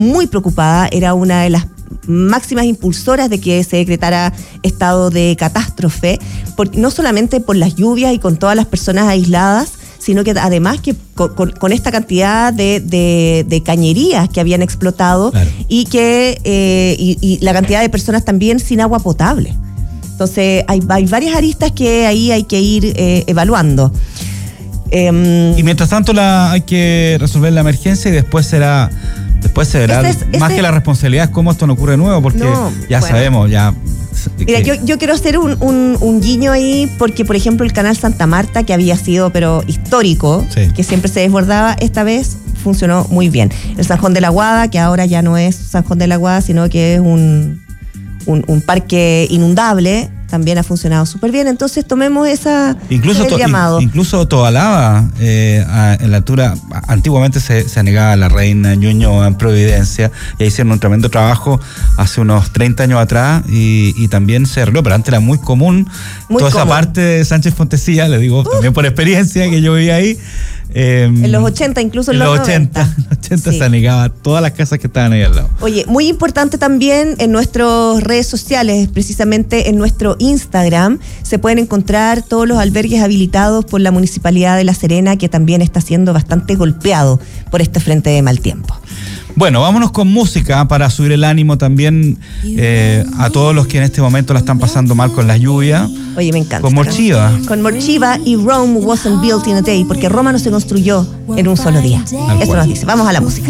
muy preocupada, era una de las máximas impulsoras de que se decretara estado de catástrofe, no solamente por las lluvias y con todas las personas aisladas, sino que además que con esta cantidad de cañerías que habían explotado, claro, y y la cantidad de personas también sin agua potable. Entonces hay varias aristas que ahí hay que ir evaluando. Y mientras tanto hay que resolver la emergencia y después se verá más que la responsabilidad es cómo esto no ocurre de nuevo, porque sabemos. Mira, yo quiero hacer un guiño ahí, porque por ejemplo el canal Santa Marta, que había sido pero histórico, sí, que siempre se desbordaba, esta vez funcionó muy bien. El Sanjón de la Guada, que ahora ya no es Sanjón de la Guada, sino que es un parque inundable, también ha funcionado súper bien. Entonces tomemos ese llamado. Incluso Tobalaba, en la altura, antiguamente se anegaba la Reina, Ñuñoa, en Providencia, y ahí hicieron un tremendo trabajo hace unos 30 años atrás, y también se arregló, pero antes era muy común esa parte de Sánchez Fontecilla, le digo también por experiencia, que yo vivía ahí. En los 80, incluso en los 90. En los 80 sí, se anegaba todas las casas que estaban ahí al lado. Oye, muy importante también en nuestras redes sociales, precisamente en nuestro Instagram, se pueden encontrar todos los albergues habilitados por la Municipalidad de La Serena, que también está siendo bastante golpeado por este frente de mal tiempo. Bueno, vámonos con música para subir el ánimo también a todos los que en este momento la están pasando mal con la lluvia. Oye, me encanta. Con Morchiva. Con Morchiva y Rome wasn't built in a day, porque Roma no se construyó en un solo día. Eso nos dice. Vamos a la música.